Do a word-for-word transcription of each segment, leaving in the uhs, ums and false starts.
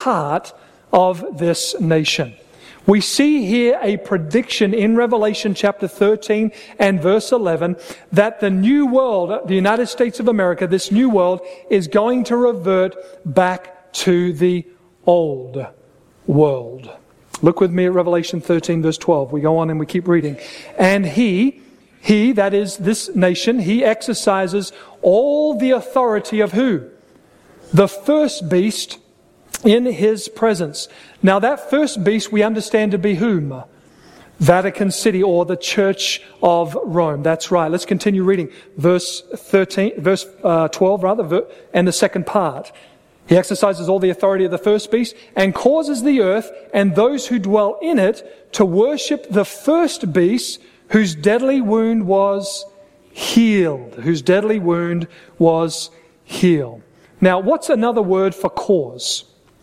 part of this nation. We see here a prediction in Revelation chapter thirteen and verse eleven that the new world, the United States of America, this new world is going to revert back to the old world. Look with me at Revelation thirteen verse twelve. We go on and we keep reading. And he, he, that is this nation, he exercises all the authority of who? The first beast in his presence. Now that first beast we understand to be whom? Vatican City, or the Church of Rome. That's right. Let's continue reading verse thirteen, verse uh, twelve rather, and the second part. He exercises all the authority of the first beast and causes the earth and those who dwell in it to worship the first beast whose deadly wound was healed. Whose deadly wound was healed. Now, what's another word for cause?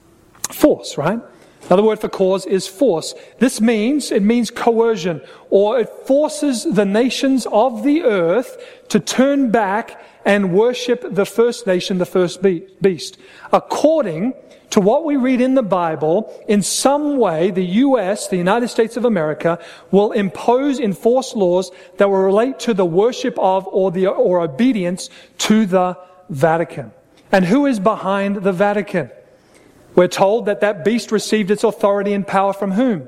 Force, right? Another word for cause is force. This means, it means coercion, or it forces the nations of the earth to turn back and worship the first nation, the first beast. According to what we read in the Bible, in some way the U S, the United States of America, will impose, enforce laws that will relate to the worship of or the or obedience to the Vatican. And who is behind the Vatican? We're told that that beast received its authority and power from whom?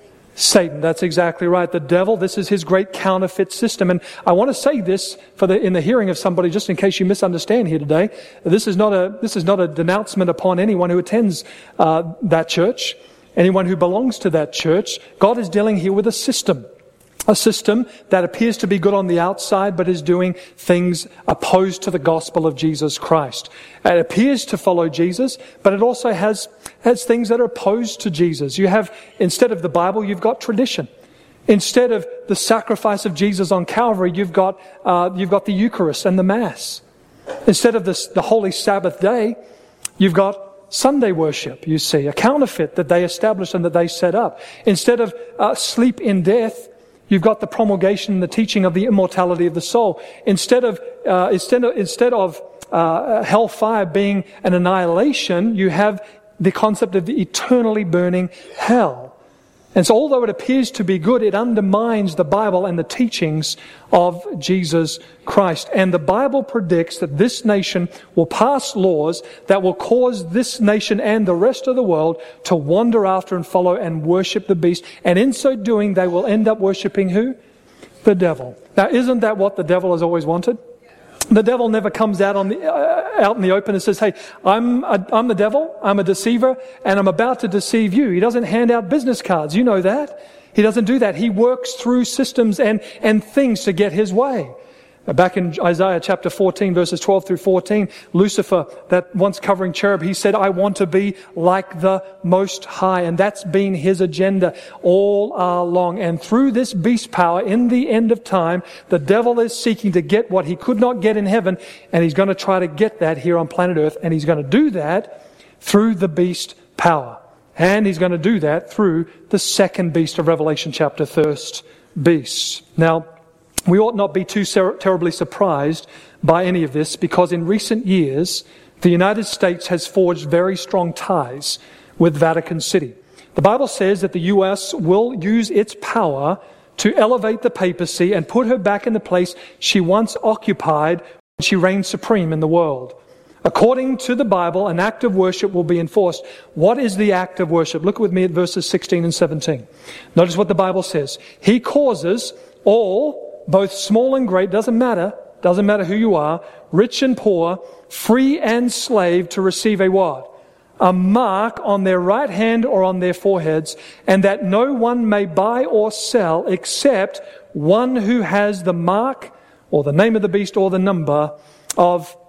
Satan. That's exactly right. The devil, this is his great counterfeit system. And I want to say this for the in the hearing of somebody, just in case you misunderstand here today. This is not a this is not a denouncement upon anyone who attends uh, that church, anyone who belongs to that church. God is dealing here with a system. A system that appears to be good on the outside, but is doing things opposed to the gospel of Jesus Christ. It appears to follow Jesus, but it also has, has things that are opposed to Jesus. You have, instead of the Bible, you've got tradition. Instead of the sacrifice of Jesus on Calvary, you've got, uh, you've got the Eucharist and the Mass. Instead of this, the Holy Sabbath day, you've got Sunday worship, you see, a counterfeit that they established and that they set up. Instead of uh, sleep in death, you've got the promulgation and the teaching of the immortality of the soul. Instead of uh, instead of, instead of uh, hellfire being an annihilation, you have the concept of the eternally burning hell. And so although it appears to be good, it undermines the Bible and the teachings of Jesus Christ. And the Bible predicts that this nation will pass laws that will cause this nation and the rest of the world to wander after and follow and worship the beast. And in so doing, they will end up worshiping who? The devil. Now, isn't that what the devil has always wanted? The devil never comes out on the uh, out in the open and says, "Hey, I'm a, I'm the devil. I'm a deceiver, and I'm about to deceive you." He doesn't hand out business cards. You know that. He doesn't do that. He works through systems and and things to get his way. Back in Isaiah chapter fourteen, verses twelve through fourteen, Lucifer, that once covering cherub, he said, "I want to be like the Most High." And that's been his agenda all along. And through this beast power, in the end of time, the devil is seeking to get what he could not get in heaven, and he's going to try to get that here on planet Earth. And he's going to do that through the beast power. And he's going to do that through the second beast of Revelation chapter, first beast. Now, we ought not be too ser- terribly surprised by any of this, because in recent years, the United States has forged very strong ties with Vatican City. The Bible says that the U S will use its power to elevate the papacy and put her back in the place she once occupied when she reigned supreme in the world. According to the Bible, an act of worship will be enforced. What is the act of worship? Look with me at verses sixteen and seventeen. Notice what the Bible says. He causes all, both small and great, doesn't matter, doesn't matter who you are, rich and poor, free and slave, to receive a what? A mark on their right hand or on their foreheads, and that no one may buy or sell except one who has the mark or the name of the beast or the number of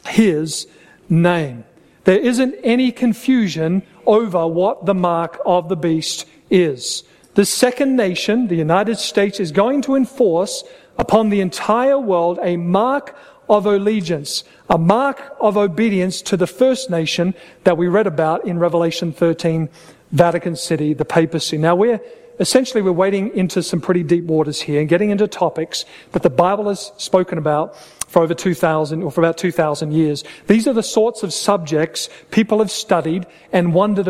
his name. There isn't any confusion over what the mark of the beast is. The second nation, the United States, is going to enforce upon the entire world a mark of allegiance, a mark of obedience to the first nation that we read about in Revelation thirteen, Vatican City, the papacy. Now we're essentially we're wading into some pretty deep waters here and getting into topics that the Bible has spoken about for over two thousand or for about two thousand years. These are the sorts of subjects people have studied and wondered